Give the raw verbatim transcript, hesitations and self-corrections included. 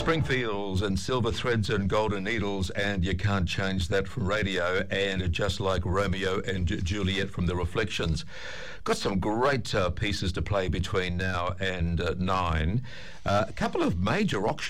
Springfields and Silver Threads and Golden Needles, and You Can't Change That from radio, and Just Like Romeo and Juliet from The Reflections. Got some great uh, pieces to play between now and uh, nine. Uh, a couple of major auctions